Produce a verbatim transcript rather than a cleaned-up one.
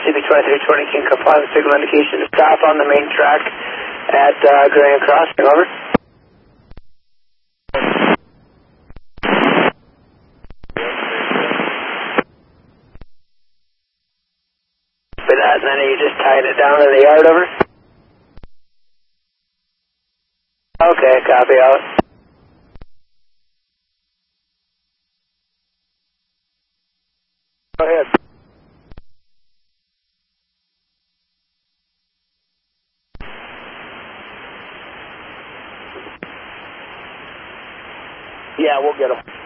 C B twenty-three twenty can comply with signal indication to stop on the main track at uh, Grand Crossing, over. For that, and then you just tied it down in the yard, over? Okay, copy, out. Go ahead. Yeah, we'll get them.